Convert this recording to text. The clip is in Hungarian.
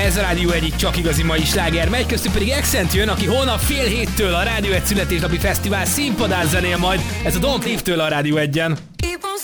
ez a Rádió egyik csak igazi mai sláger megy, köztük pedig Accent jön, aki holnap fél héttől a Rádió egy születésnapi fesztivál színpadán zenél majd. Ez a Don't Leave tőle a Rádió egyen.